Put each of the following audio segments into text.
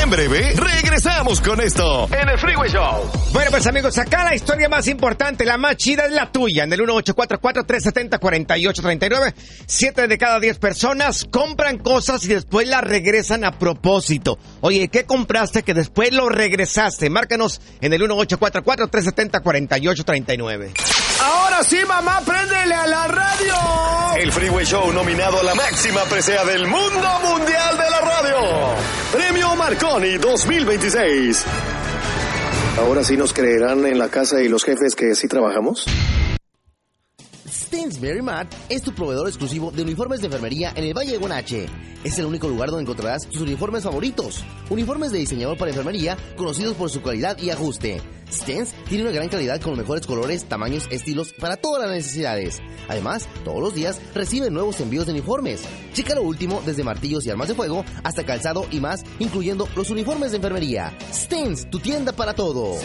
En breve, regresamos con esto en el Freeway Show. Bueno, pues amigos, acá la historia más importante, la más chida es la tuya. En el 1844-370-4839, 7 de cada 10 personas compran cosas y después las regresan a propósito. Oye, ¿qué compraste que después lo regresaste? Márcanos en el 1844-370-4839. Ahora sí, mamá, préndele a la radio. El Freeway Show nominado a la máxima presea del mundo mundial de la radio. Premio Marconi 2026. ¿Ahora sí nos creerán en la casa y los jefes que sí trabajamos? Stansberry Mart es tu proveedor exclusivo de uniformes de enfermería en el Valle de Guanache. Es el único lugar donde encontrarás tus uniformes favoritos. Uniformes de diseñador para enfermería conocidos por su calidad y ajuste. Stans tiene una gran calidad con los mejores colores, tamaños, estilos para todas las necesidades. Además, todos los días reciben nuevos envíos de uniformes. Checa lo último desde martillos y armas de fuego hasta calzado y más, incluyendo los uniformes de enfermería. Stans, tu tienda para todo.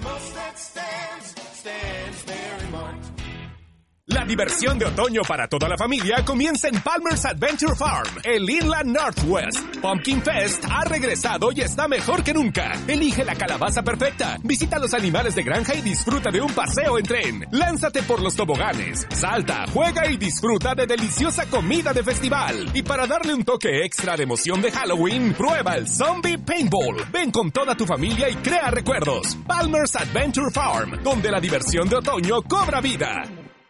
La diversión de otoño para toda la familia comienza en Palmer's Adventure Farm, el Inland Northwest. Pumpkin Fest ha regresado y está mejor que nunca. Elige la calabaza perfecta, visita los animales de granja y disfruta de un paseo en tren. Lánzate por los toboganes, salta, juega y disfruta de deliciosa comida de festival. Y para darle un toque extra de emoción de Halloween, prueba el Zombie Paintball. Ven con toda tu familia y crea recuerdos. Palmer's Adventure Farm, donde la diversión de otoño cobra vida.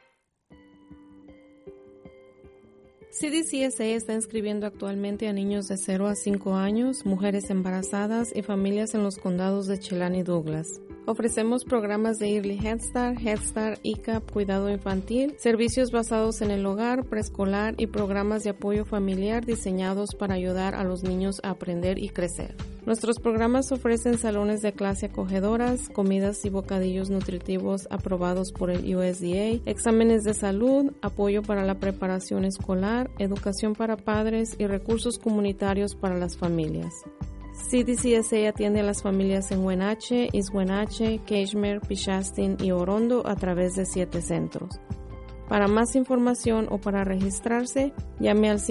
CDCSA está inscribiendo actualmente a niños de 0 a 5 años, mujeres embarazadas y familias en los condados de Chelan y Douglas. Ofrecemos programas de Early Head Start, ICAP, cuidado infantil, servicios basados en el hogar, preescolar y programas de apoyo familiar diseñados para ayudar a los niños a aprender y crecer. Nuestros programas ofrecen salones de clase acogedoras, comidas y bocadillos nutritivos aprobados por el USDA, exámenes de salud, apoyo para la preparación escolar, educación para padres y recursos comunitarios para las familias. CDCSA atiende a las familias en Wenatchee, East Wenatchee, Kashmere, Pichastin y Orondo a través de 7 centros. Para más información o para registrarse, llame al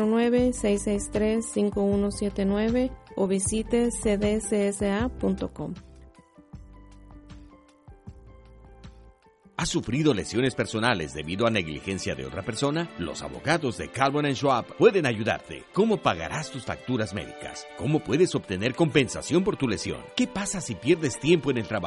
509-663-5179 o visite cdcsa.com. ¿Has sufrido lesiones personales debido a negligencia de otra persona? Los abogados de Calvin & Schwab pueden ayudarte. ¿Cómo pagarás tus facturas médicas? ¿Cómo puedes obtener compensación por tu lesión? ¿Qué pasa si pierdes tiempo en el trabajo?